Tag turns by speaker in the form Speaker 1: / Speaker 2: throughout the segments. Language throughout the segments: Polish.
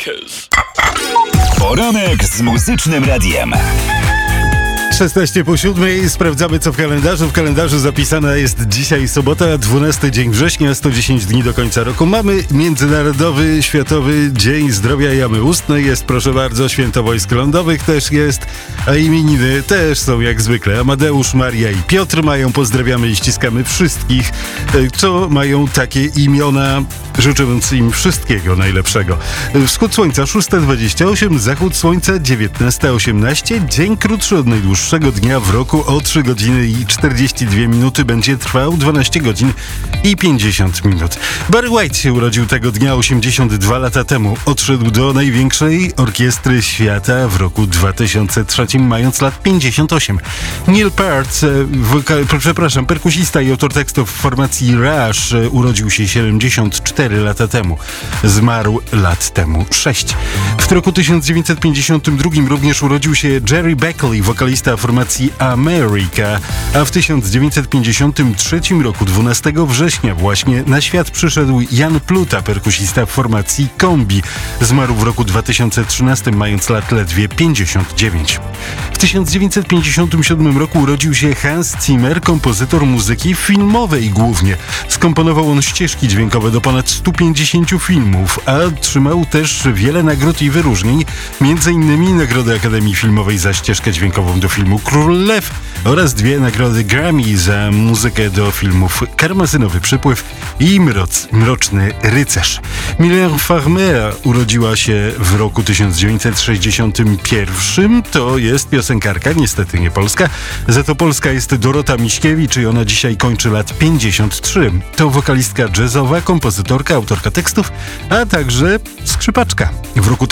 Speaker 1: Makers.
Speaker 2: Poranek z Muzycznym Radiem.
Speaker 3: 16:07. Sprawdzamy, co w kalendarzu. W kalendarzu zapisana jest dzisiaj sobota, 12 dzień września, 110 dni do końca roku. Mamy Międzynarodowy, Światowy Dzień Zdrowia Jamy Ustnej. Jest, proszę bardzo, Święto Wojsk Lądowych też jest, a imieniny też są jak zwykle. Amadeusz, Maria i Piotr mają. Pozdrawiamy i ściskamy wszystkich, co mają takie imiona, życząc im wszystkiego najlepszego. Wschód słońca 6:28, zachód słońca 19:18. Dzień krótszy od najdłuższego dnia w roku o 3 godziny i 42 minuty będzie trwał 12 godzin i 50 minut. Barry White się urodził tego dnia 82 lata temu. Odszedł do największej orkiestry świata w roku 2003, mając lat 58. Neil Peart, perkusista i autor tekstów w formacji Rush, urodził się 74 lata temu. Zmarł lat temu 6. W roku 1952 również urodził się Jerry Beckley, wokalista formacji America, a w 1953 roku 12 września właśnie na świat przyszedł Jan Pluta, perkusista w formacji Kombi. Zmarł w roku 2013, mając lat ledwie 59. W 1957 roku urodził się Hans Zimmer, kompozytor muzyki filmowej głównie. Skomponował on ścieżki dźwiękowe do ponad 150 filmów, a otrzymał też wiele nagród i wyróżnień, m.in. Nagrodę Akademii Filmowej za ścieżkę dźwiękową do filmu Król Lew oraz 2 nagrody Grammy za muzykę do filmów Karmazynowy Przypływ i Mroczny Rycerz. Mylène Farmer urodziła się w roku 1961. To jest piosenkarka, niestety nie polska. Za to polska jest Dorota Miśkiewicz i ona dzisiaj kończy lat 53. To wokalistka jazzowa, kompozytorka, autorka tekstów, a także skrzypaczka. W roku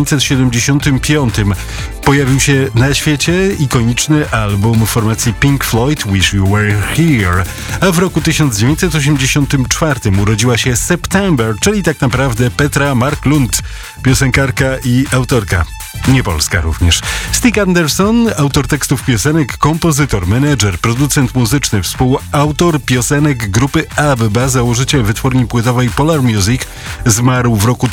Speaker 3: 1975 pojawił się na świecie ikoniczny album formacji Pink Floyd Wish You Were Here, a w roku 1984 urodziła się September, czyli tak naprawdę Petra Marklund, piosenkarka i autorka. Nie polska również. Stig Anderson, autor tekstów piosenek, kompozytor, menedżer, producent muzyczny, współautor piosenek grupy ABBA, założyciel wytwórni płytowej Polar Music, zmarł w roku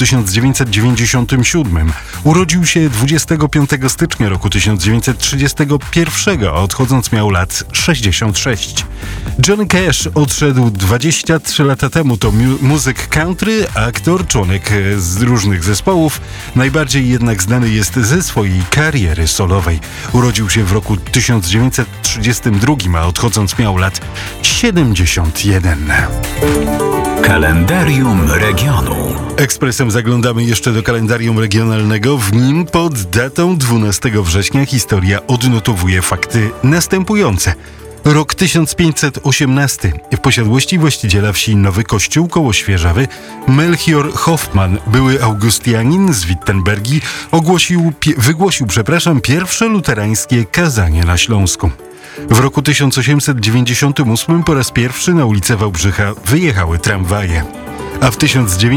Speaker 3: 1997. Urodził się 25 stycznia roku 1931, a odchodząc miał lat 66. Johnny Cash odszedł 23 lata temu. To muzyk country, aktor, członek z różnych zespołów. Najbardziej jednak znany jest ze swojej kariery solowej. Urodził się w roku 1932, a odchodząc miał lat 71.
Speaker 2: Kalendarium regionu.
Speaker 3: Ekspresem zaglądamy jeszcze do kalendarium regionalnego. W nim pod datą 12 września historia odnotowuje fakty następujące. Rok 1518. W posiadłości właściciela wsi Nowy Kościół koło Świerzawy Melchior Hoffman, były Augustianin z Wittenbergi, wygłosił pierwsze luterańskie kazanie na Śląsku. W roku 1898 po raz pierwszy na ulicę Wałbrzycha wyjechały tramwaje. A w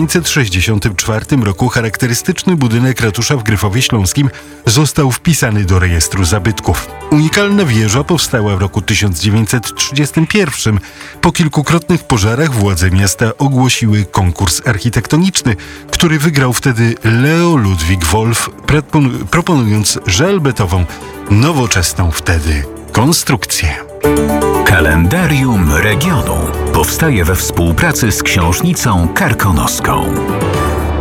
Speaker 3: 1964 roku charakterystyczny budynek ratusza w Gryfowie Śląskim został wpisany do rejestru zabytków. Unikalna wieża powstała w roku 1931. Po kilkukrotnych pożarach władze miasta ogłosiły konkurs architektoniczny, który wygrał wtedy Leo Ludwig Wolf, proponując żelbetową, nowoczesną wtedy konstrukcję.
Speaker 2: Kalendarium regionu powstaje we współpracy z Książnicą Karkonoską.